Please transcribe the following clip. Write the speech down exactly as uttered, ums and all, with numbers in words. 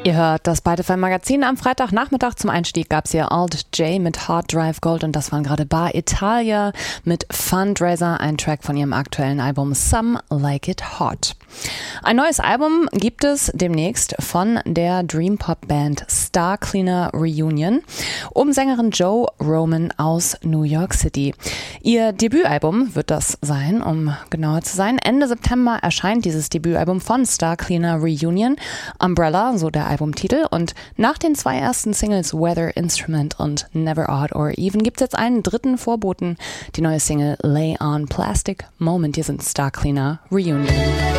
Ihr hört das Byte F M Magazin. Am Freitagnachmittag zum Einstieg gab es hier Alt J mit Hard Drive Gold und das waren gerade Bar Italia mit Fundraiser, ein Track von ihrem aktuellen Album Some Like It Hot. Ein neues Album gibt es demnächst von der Dream Pop Band Star Cleaner Reunion um Sängerin Joe Roman aus New York City. Ihr Debütalbum wird das sein, um genauer zu sein. Ende September erscheint dieses Debütalbum von Star Cleaner Reunion, Umbrella, so der Albumtitel. Und nach den zwei ersten Singles Weather Instrument und Never Odd or Even gibt es jetzt einen dritten Vorboten, die neue Single Lay on Plastic Moment. Hier sind Star Cleaner Reunion.